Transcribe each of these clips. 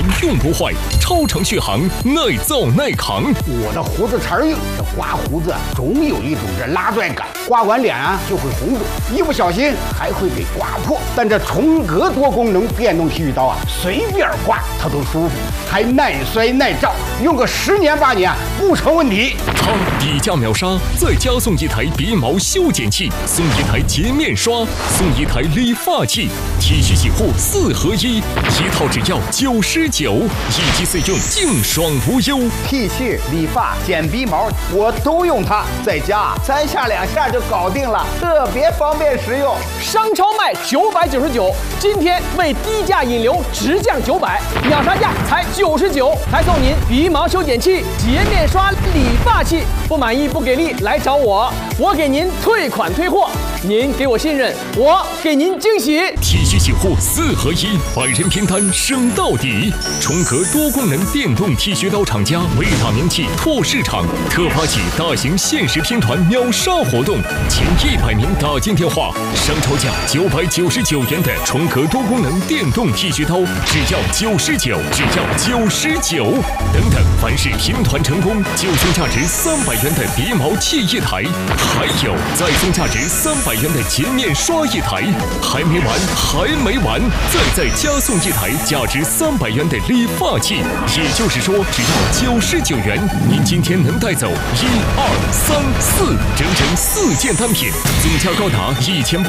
用不坏，超长续航，耐造耐扛。 我的胡子茬硬，这刮胡子总有一种这拉拽感，刮完脸啊就会红肿，一不小心还会给刮破。但这重格多功能电动剃须刀啊，随便刮它都舒服，还耐摔耐照，用个10年8年不成问题。 它底价秒杀，再加送一台鼻毛修剪器，送一台洁面刷，送一台理发器，剃须洗护4合1，一套只要99，一机4用，净爽无忧。 剃须、理发、剪鼻毛，我都用它，在家3下2下就搞定了，特别方便实用。 商超卖999，今天为低价引流直降900，秒杀价才99，还送您鼻毛修剪器、洁面刷、理发器。不满意不给力来找我，我给您退款退货。您给我信任，我给您惊喜。 剃须洗护4合1，百人拼单省到底。重格多功能电动剃须刀厂家伟大名气拓市场特发起大型限时拼团秒杀活动，前100名打进电话，商超价999元的重格多功能电动剃须刀只要99，只要99。等等，凡是拼团成功，就送价值300元的鼻毛器1台，还有再送价值300元的洁面刷1台，还没完，还没完，再加送1台价值300元的理发器。也就是说，只要99元，您今天能带走1、2、3、4，整整4件单品，总价高达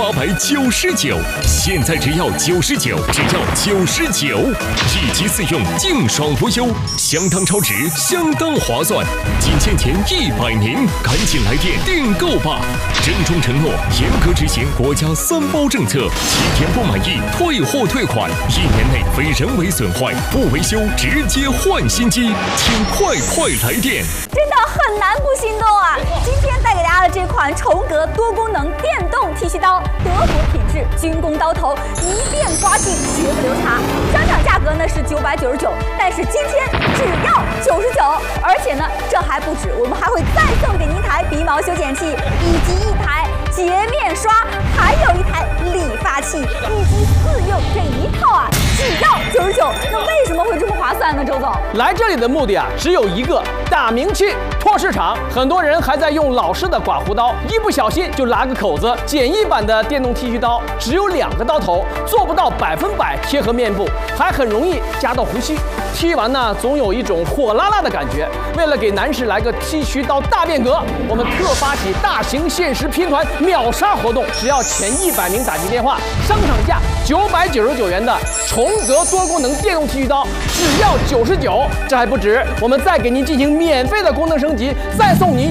1899。现在只要99，只要99，一机4用，净爽无忧，相当超值，相当划算。仅限前100名，赶紧来电订购吧！郑重承诺，严格执行国家3包政策，7天不满意退货退款，1年内非人为损坏不维修直接换新机，请快来电！ 真的很难不心动啊！今天带给大家的这款重格多功能电动剃须刀，德国品质，军工刀头，一遍刮净绝不留茶。商场价格呢是999，但是今天只要99，而且呢这还不止，我们还会再送给您一台鼻毛修剪器，以及1台洁面刷，还有1台理发器，一机4用，这一套啊只要99。那为什么会这么划算呢？周总， 来这里的目的啊只有一个，打名气拓市场。很多人还在用老式的刮胡刀，一不小心就拉个口子。简易版的电动剃须刀只有2个刀头，做不到100%贴合面部，还很容易夹到胡须。剃完呢总有一种火辣辣的感觉。为了给男士来个剃须刀大变革，我们特发起大型限时拼团秒杀活动，只要前100名打进电话，商场价999元的重格多功能电动剃须刀只要99。这还不止，我们再给您进行免费的功能升级，再送您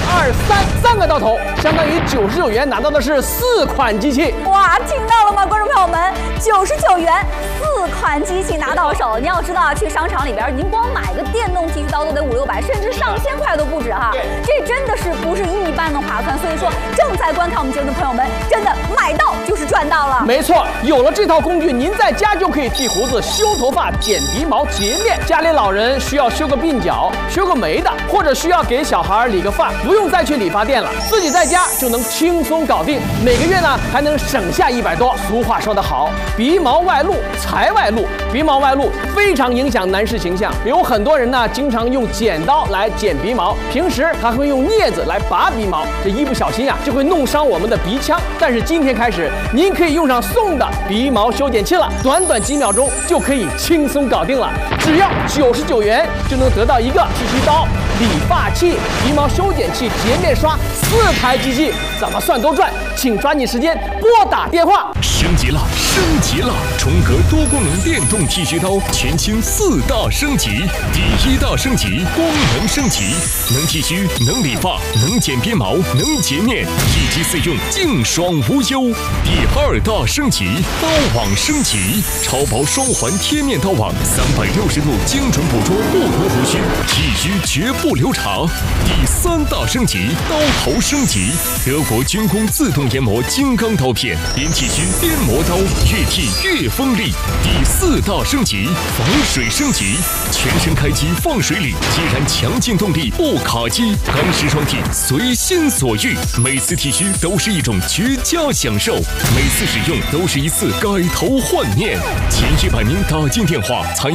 1、2、3个刀头，相当于99元拿到的是4款机器。 哇，听到了吗，观众朋友们？99元4款机器拿到手。您要知道啊，去商场里边，您光买个电动剃须刀都得5、600，甚至上千块都不止哈。这真的是不是一般的划算。所以说，正在观看我们节目的朋友们，真的买到就是赚到了。 没错，有了这套工具，您在家就可以剃胡子、修头发、剪鼻毛、洁面。家里老人需要修个鬓角、修个眉的，或者需要给小孩理个发，不用再去理发店了，自己在家就能轻松搞定。每个月呢还能省下100多。俗话说得好，鼻毛外露财外露，鼻毛外露非常影响男士形象。有很多人呢经常用剪刀来剪鼻毛，平时还会用镊子来拔鼻毛，这一不小心就会弄伤我们的鼻腔。但是今天开始，您可以用上送的鼻毛修剪器了，短短几秒钟就可以轻松搞定了，只要99元就能得到一个剃须刀、理发器、鼻毛修剪器、洁面刷4台机器，怎么算都赚。请抓紧时间拨打电话。 升级了，升级了！重格多功能电动剃须刀全新4大升级。第1大升级，功能升级，能剃须，能理发，能剪鼻毛，能洁面，一机4用，净爽无忧。第2大升级，刀网升级，超薄双环贴面刀网，360度精准捕捉不同胡须，剃须绝不留茶。第3大升级，刀头升级，德国军工自动研磨金刚刀片，边剃须边磨刀，越剃越锋利。第4大升级，防水升级，全身开机放水里，既然强劲动力不卡机，干湿双剃随心所欲，每次剃须都是一种绝佳享受，每次使用都是一次改头换面。前100名打进电话参与